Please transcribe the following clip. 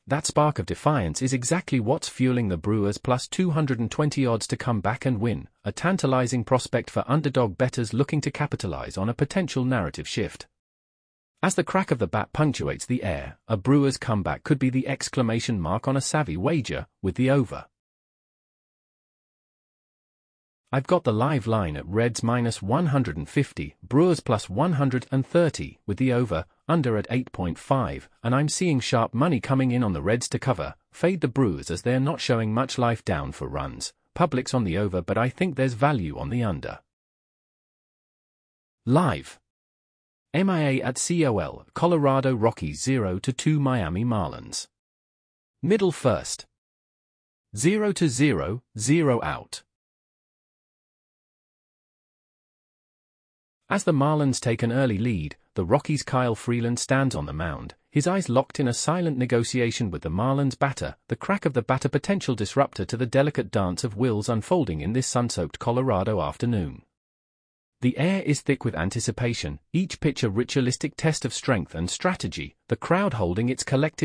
That spark of defiance is exactly what's fueling the Brewers plus 220 odds to come back and win, a tantalizing prospect for underdog bettors looking to capitalize on a potential narrative shift. As the crack of the bat punctuates the air, a Brewers comeback could be the exclamation mark on a savvy wager, with the over. I've got the live line at Reds minus 150, Brewers plus 130, with the over, under at 8.5, and I'm seeing sharp money coming in on the Reds to cover, fade the Brewers as they're not showing much life down for runs, public's on the over but I think there's value on the under. Live. MIA at COL, Colorado Rockies 0-2 Miami Marlins. Middle first. 0-0, 0 out. As the Marlins take an early lead, the Rockies' Kyle Freeland stands on the mound, his eyes locked in a silent negotiation with the Marlins batter, the crack of the bat a potential disruptor to the delicate dance of wills unfolding in this sun-soaked Colorado afternoon. The air is thick with anticipation, each pitch a ritualistic test of strength and strategy, the crowd holding its collective